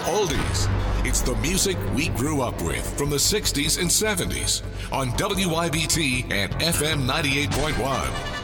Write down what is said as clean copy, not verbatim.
oldies. It's the music we grew up with from the 60s and 70s on WYBT and FM 98.1.